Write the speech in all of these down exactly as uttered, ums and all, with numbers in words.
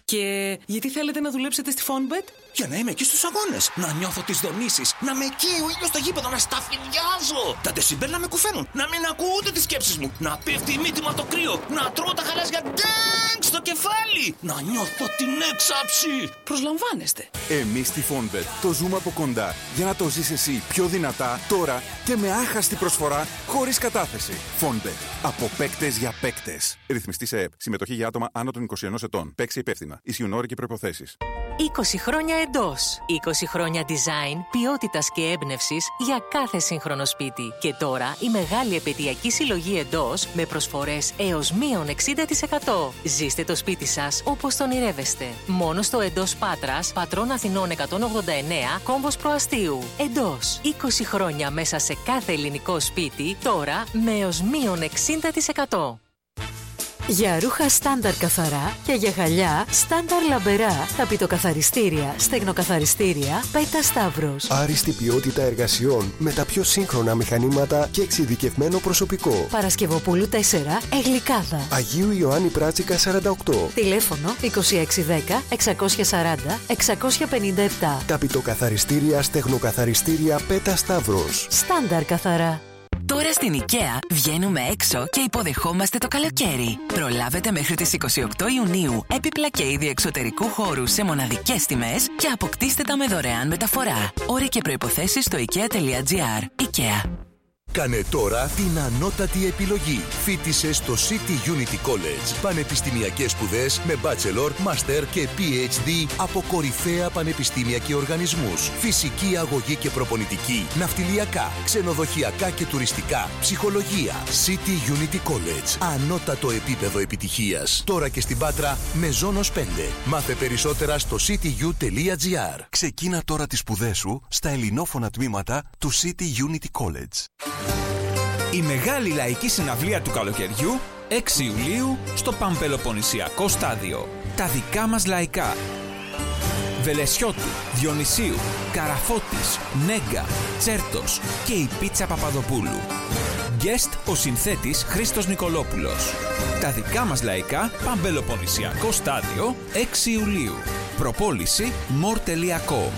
Και γιατί θέλετε να δουλέψετε στη Fonbet? Για να είμαι εκεί στους αγώνες, να νιώθω τις δονήσεις, να με καίει ο ήλιος στο γήπεδο, να σταφυριάζω. Τα ντεσιμπέλ να με κουφαίνουν, να μην ακούω ούτε τις σκέψεις μου, να πέφτει η μύτη μου από το κρύο, να τρώω τα χαλάζια ντέγκ στο κεφάλι, να νιώθω την έξαψη. Προσλαμβάνεστε. Εμείς στη Fonbet το ζούμε από κοντά για να το ζεις εσύ πιο δυνατά, τώρα και με άχαστη προσφορά, χωρίς κατάθεση. Fonbet. Από παίκτες για παίκτες. Ρυθμιστή σε ΕΠ. Συμμετοχή για άτομα άνω των είκοσι ενός ετών. Παίξει υπεύθυνα. Ισχύουν όροι και προϋποθέσεις. είκοσι χρόνια εντός. είκοσι χρόνια design, ποιότητας και έμπνευσης για κάθε σύγχρονο σπίτι. Και τώρα η μεγάλη επαιτειακή συλλογή εντός με προσφορές έως μείον εξήντα τοις εκατό. Ζήστε το σπίτι σας όπως το ονειρεύεστε. Μόνο στο εντός Πάτρας, Πατρών Αθηνών εκατόν ογδόντα εννέα, κόμβος Προαστίου. Εντός. είκοσι χρόνια μέσα σε κάθε ελληνικό σπίτι, τώρα με έως μείον εξήντα τοις εκατό. Για ρούχα στάνταρ καθαρά και για γυαλιά στάνταρ λαμπερά, ταπητοκαθαριστήρια, στεγνοκαθαριστήρια, Πέτα Σταύρος. Άριστη ποιότητα εργασιών με τα πιο σύγχρονα μηχανήματα και εξειδικευμένο προσωπικό. Παρασκευοπούλου τέσσερα, Εγλικάδα. Αγίου Ιωάννη Πράτσικα σαράντα οκτώ. Τηλέφωνο είκοσι έξι δέκα εξακόσια σαράντα εξακόσια πενήντα επτά. Ταπητοκαθαριστήρια, στεγνοκαθαριστήρια, Πέτα Σταύρος. Στάνταρ καθαρά. Τώρα στην IKEA βγαίνουμε έξω και υποδεχόμαστε το καλοκαίρι. Προλάβετε μέχρι τις είκοσι οκτώ Ιουνίου έπιπλα και είδη εξωτερικού χώρου σε μοναδικές τιμές και αποκτήστε τα με δωρεάν μεταφορά. Όροι και προϋποθέσεις στο ikea τελεία gr. IKEA. Κάνε τώρα την ανώτατη επιλογή. Φοίτησε στο City Unity College. Πανεπιστημιακές σπουδές με bachelor, master και πι έιτς ντι από κορυφαία πανεπιστήμια και οργανισμούς. Φυσική αγωγή και προπονητική, ναυτιλιακά, ξενοδοχειακά και τουριστικά, ψυχολογία. City Unity College. Ανώτατο επίπεδο επιτυχίας. Τώρα και στην Πάτρα με Ζώνος πέντε. Μάθε περισσότερα στο σίτι γιου τελεία gr. Ξεκίνα τώρα τις σπουδές σου στα ελληνόφωνα τμήματα του City Unity College. Η μεγάλη λαϊκή συναυλία του καλοκαιριού, έξι Ιουλίου, στο Παμπελοποννησιακό Στάδιο. Τα δικά μας λαϊκά. Βελεσιώτου, Διονυσίου, Καραφώτης, Νέγκα, Τσέρτος και η Πίτσα Παπαδοπούλου. Guest ο συνθέτης Χρήστος Νικολόπουλος. Τα δικά μας λαϊκά, Παμπελοποννησιακό Στάδιο, έξι Ιουλίου. Προπόληση more τελεία com.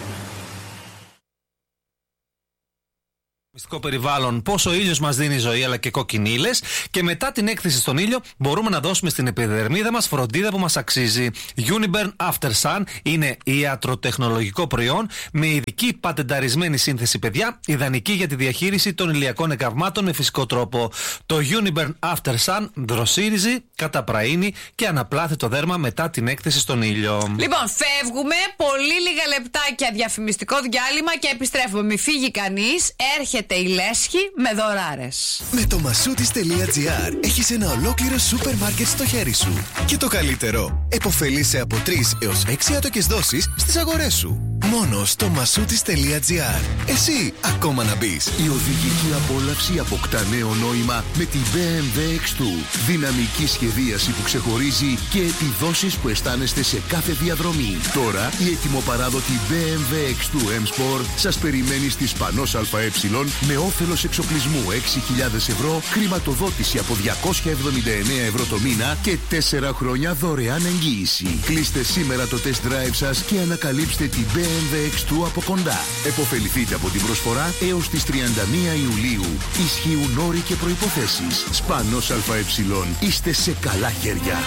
Μυστικό περιβάλλον, πόσο ο ήλιος μας δίνει ζωή αλλά και κοκκινίλες, και μετά την έκθεση στον ήλιο μπορούμε να δώσουμε στην επιδερμίδα μας φροντίδα που μας αξίζει. Uniburn After Sun είναι ιατροτεχνολογικό προϊόν με ειδική πατενταρισμένη σύνθεση, παιδιά, ιδανική για τη διαχείριση των ηλιακών εκαυμάτων με φυσικό τρόπο. Το Uniburn After Sun δροσύριζει, καταπραίνει και αναπλάθει το δέρμα μετά την έκθεση στον ήλιο. Λοιπόν, φεύγουμε, πολύ λίγα λεπτάκια διαφημιστικό διάλειμμα και επιστρέφουμε. Μη φύγει κανείς, έρχεται η λέσχη με δωράρες. Με το μασούτης τελεία gr έχεις ένα ολόκληρο σούπερ μάρκετ στο χέρι σου. Και το καλύτερο, επωφελείσαι από τρεις έως έξι άτοκες δόσεις στις αγορές σου. Μόνο στο μασούτης τελεία gr. Εσύ ακόμα να μπεις. Η οδηγική απόλαυση αποκτά νέο νόημα με τη μπι εμ ντάμπλιου εξ δύο. Δυναμική σχεδίαση που ξεχωρίζει και επιδόσεις που αισθάνεστε σε κάθε διαδρομή. Τώρα η ετοιμοπαράδοτη μπι εμ ντάμπλιου εξ δύο M Sport σας περιμένει στη Σπανός ΑΕ με όφελος εξοπλισμού έξι χιλιάδες ευρώ, χρηματοδότηση από διακόσια εβδομήντα εννέα ευρώ το μήνα και τέσσερα χρόνια δωρεάν εγγύηση. Κλείστε σήμερα το test drive σας και ανακαλύψτε την μπι εμ ντάμπλιου εξ δύο από κοντά. Εποφεληθείτε από την προσφορά έως τις τριάντα μία Ιουλίου. Ισχύουν όροι και προϋποθέσεις. Σπανός ΑΕ. Είστε σε καλά χέρια.